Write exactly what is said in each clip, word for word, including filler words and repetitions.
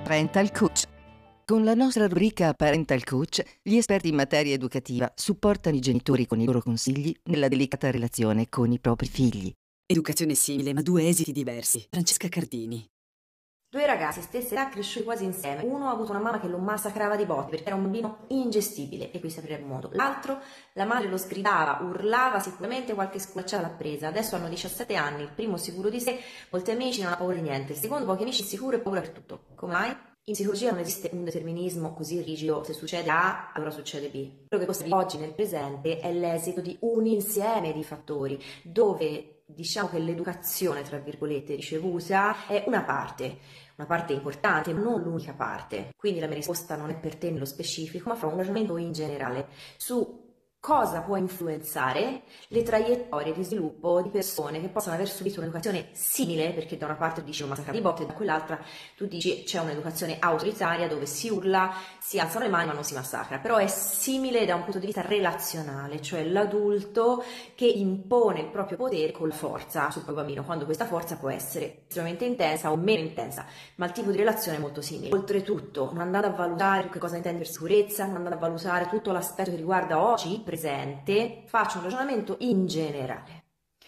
Parental Coach. Con la nostra rubrica Parental Coach, gli esperti in materia educativa supportano i genitori con i loro consigli nella delicata relazione con i propri figli. Educazione simile, ma due esiti diversi. Francesca Cardini. Due ragazzi, stessa età, cresciuti quasi insieme. Uno ha avuto una mamma che lo massacrava di botte perché era un bambino ingestibile, e qui si aprirà il mondo. L'altro, la madre lo sgridava, urlava, sicuramente qualche sculacciata l'ha presa. Adesso hanno diciassette anni, il primo sicuro di sé, molti amici, non ha paura di niente. Il secondo, pochi amici, sicuro e paura per tutto. Come mai? In psicologia non esiste un determinismo così rigido: se succede A, allora succede B. Quello che possiamo oggi nel presente è l'esito di un insieme di fattori, dove diciamo che l'educazione, tra virgolette, ricevuta è una parte, una parte importante, ma non l'unica parte. Quindi la mia risposta non è per te nello specifico, ma fa un ragionamento in generale su cosa può influenzare le traiettorie di sviluppo di persone che possono aver subito un'educazione simile, perché da una parte tu dici un massacro di botte e da quell'altra tu dici c'è un'educazione autoritaria dove si urla, si alzano le mani ma non si massacra, però è simile da un punto di vista relazionale, cioè l'adulto che impone il proprio potere con la forza sul proprio bambino, quando questa forza può essere estremamente intensa o meno intensa, ma il tipo di relazione è molto simile. Oltretutto, non andate a valutare che cosa intende per sicurezza, non andate a valutare tutto l'aspetto che riguarda oggi presente, faccio un ragionamento in generale.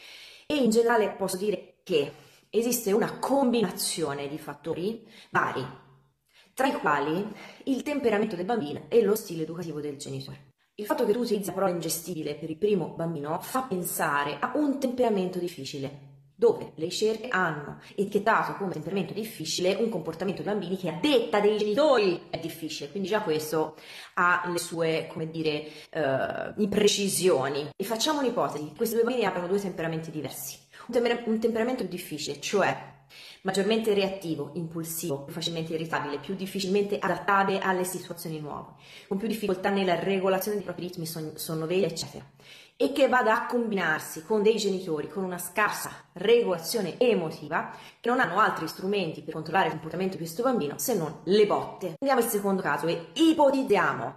E in generale posso dire che esiste una combinazione di fattori vari, tra i quali il temperamento del bambino e lo stile educativo del genitore. Il fatto che tu utilizzi la parola ingestibile per il primo bambino fa pensare a un temperamento difficile, dove le ricerche hanno etichettato come temperamento difficile un comportamento dei bambini che a detta dei genitori è difficile, quindi già questo ha le sue, come dire, eh, imprecisioni. E facciamo un'ipotesi: questi due bambini abbiano due temperamenti diversi. Un, temper- un temperamento difficile, cioè maggiormente reattivo, impulsivo, più facilmente irritabile, più difficilmente adattabile alle situazioni nuove, con più difficoltà nella regolazione dei propri ritmi son- sonnovegli, eccetera, e che vada a combinarsi con dei genitori con una scarsa regolazione emotiva, che non hanno altri strumenti per controllare il comportamento di questo bambino se non le botte. Prendiamo il secondo caso e ipotizziamo